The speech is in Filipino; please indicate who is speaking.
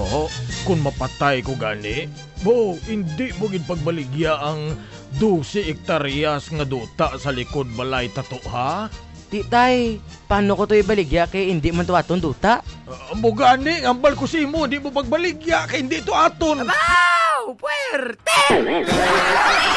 Speaker 1: Oh, kung mapatay ko gani, hindi mo gid pagbaligya ang 12 hektaryas nga duta sa likod balay tato ha?
Speaker 2: Di tay, paano ko to ibaligya kay hindi man to aton duta?
Speaker 1: Mo gani, ambal ko si mo, di mo pagbaligya kay hindi to aton.
Speaker 2: Abaw! Puwerte!